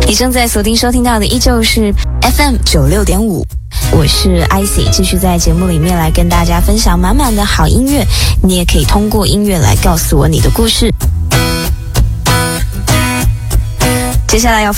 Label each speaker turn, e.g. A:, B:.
A: 你正在锁定收听到的依旧是 FM 96.5，我是 IC， 继续在节目里面来跟大家分享满满的好音乐，你也可以通过音乐来告诉我你的故事。接下来要